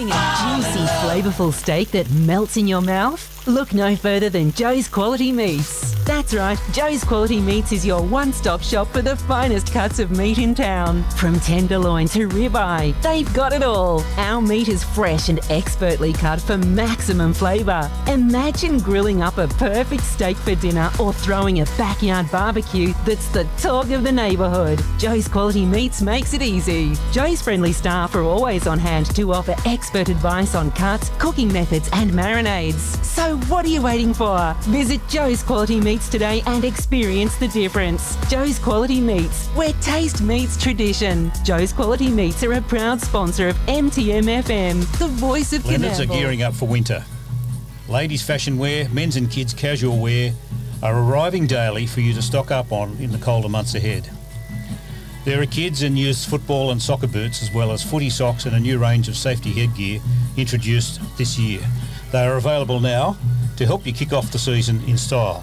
Craving a juicy, flavourful steak that melts in your mouth? Look no further than Joe's Quality Meats. That's right, Joe's Quality Meats is your one-stop shop for the finest cuts of meat in town. From tenderloin to ribeye, they've got it all. Our meat is fresh and expertly cut for maximum flavour. Imagine grilling up a perfect steak for dinner or throwing a backyard barbecue that's the talk of the neighbourhood. Joe's Quality Meats makes it easy. Joe's friendly staff are always on hand to offer expert advice on cuts, cooking methods and marinades. So what are you waiting for? Visit Joe's Quality Meats today and experience the difference. Joe's Quality Meats, where taste meets tradition. Joe's Quality Meats are a proud sponsor of MTM FM, the voice of Leonard's Coonamble. are gearing up for winter. Ladies' fashion wear, men's and kids' casual wear are arriving daily for you to stock up on in the colder months ahead. There are kids and youth football and soccer boots, as well as footy socks and a new range of safety headgear introduced this year. They are available now to help you kick off the season in style.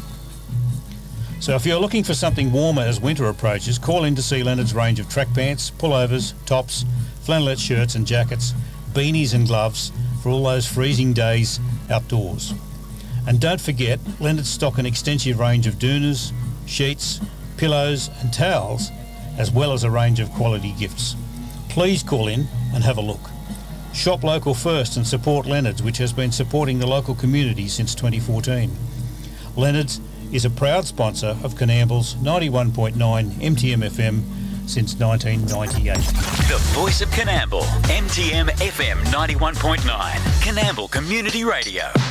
So if you're looking for something warmer as winter approaches, call in to see Leonard's range of track pants, pullovers, tops, flannelette shirts and jackets, beanies and gloves for all those freezing days outdoors. And don't forget, Leonard's stock an extensive range of doonas, sheets, pillows and towels, as well as a range of quality gifts. Please call in and have a look. Shop local first and support Leonard's, which has been supporting the local community since 2014. Leonard's is a proud sponsor of Coonamble's 91.9 MTM FM since 1998. The voice of Coonamble, MTM FM 91.9, Coonamble Community Radio.